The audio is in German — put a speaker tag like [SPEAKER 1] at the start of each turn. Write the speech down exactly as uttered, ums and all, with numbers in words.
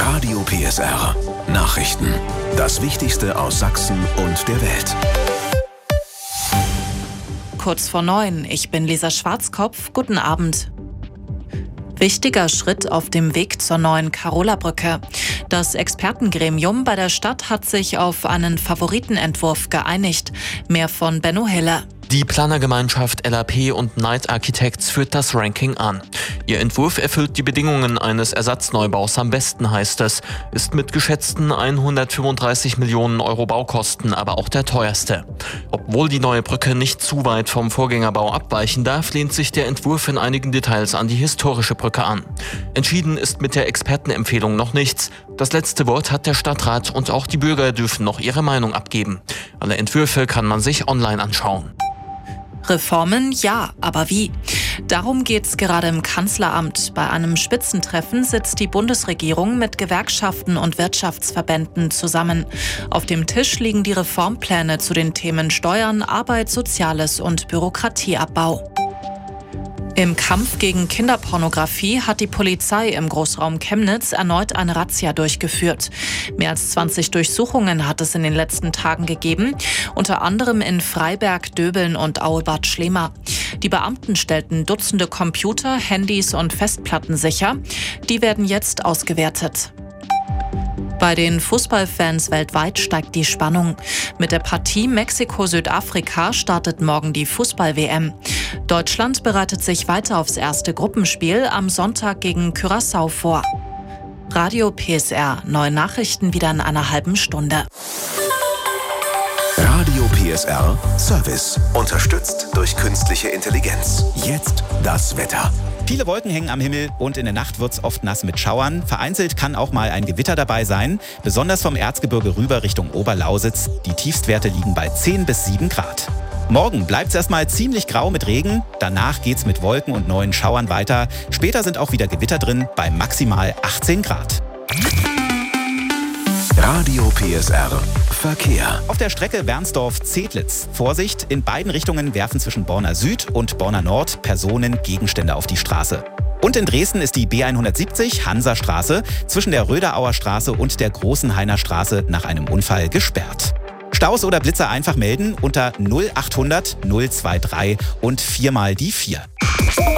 [SPEAKER 1] Radio P S R. Nachrichten. Das Wichtigste aus Sachsen und der Welt.
[SPEAKER 2] Kurz vor neun. Ich bin Lisa Schwarzkopf. Guten Abend. Wichtiger Schritt auf dem Weg zur neuen Karola-Brücke. Das Expertengremium bei der Stadt hat sich auf einen Favoritenentwurf geeinigt. Mehr von Benno Hiller.
[SPEAKER 3] Die Planergemeinschaft L A P und Knight Architects führt das Ranking an. Ihr Entwurf erfüllt die Bedingungen eines Ersatzneubau's am besten, heißt es, ist mit geschätzten hundertfünfunddreißig Millionen Euro Baukosten aber auch der teuerste. Obwohl die neue Brücke nicht zu weit vom Vorgängerbau abweichen darf, lehnt sich der Entwurf in einigen Details an die historische Brücke an. Entschieden ist mit der Expertenempfehlung noch nichts. Das letzte Wort hat der Stadtrat und auch die Bürger dürfen noch ihre Meinung abgeben. Alle Entwürfe kann man sich online anschauen.
[SPEAKER 2] Reformen, ja, aber wie? Darum geht's gerade im Kanzleramt. Bei einem Spitzentreffen sitzt die Bundesregierung mit Gewerkschaften und Wirtschaftsverbänden zusammen. Auf dem Tisch liegen die Reformpläne zu den Themen Steuern, Arbeit, Soziales und Bürokratieabbau. Im Kampf gegen Kinderpornografie hat die Polizei im Großraum Chemnitz erneut eine Razzia durchgeführt. Mehr als zwanzig Durchsuchungen hat es in den letzten Tagen gegeben, unter anderem in Freiberg, Döbeln und Aue-Bad Schlema. Die Beamten stellten Dutzende Computer, Handys und Festplatten sicher. Die werden jetzt ausgewertet. Bei den Fußballfans weltweit steigt die Spannung. Mit der Partie Mexiko-Südafrika startet morgen die Fußball-W M. Deutschland bereitet sich weiter aufs erste Gruppenspiel am Sonntag gegen Curaçao vor. Radio P S R, neue Nachrichten wieder in einer halben Stunde.
[SPEAKER 1] Radio P S R Service. Unterstützt durch künstliche Intelligenz. Jetzt das Wetter.
[SPEAKER 4] Viele Wolken hängen am Himmel und in der Nacht wird es oft nass mit Schauern. Vereinzelt kann auch mal ein Gewitter dabei sein, besonders vom Erzgebirge rüber Richtung Oberlausitz. Die Tiefstwerte liegen bei zehn bis sieben Grad. Morgen bleibt es erstmal ziemlich grau mit Regen. Danach geht's mit Wolken und neuen Schauern weiter. Später sind auch wieder Gewitter drin bei maximal achtzehn Grad.
[SPEAKER 1] Radio P S R Verkehr.
[SPEAKER 4] Auf der Strecke Bernsdorf-Zedlitz. Vorsicht, in beiden Richtungen werfen zwischen Borna Süd und Borna Nord Personen Gegenstände auf die Straße. Und in Dresden ist die B hundertsiebzig Hansastraße zwischen der Röderauer Straße und der Großenhainer Straße nach einem Unfall gesperrt. Staus oder Blitzer einfach melden unter null achthundert null drei drei und viermal die vier.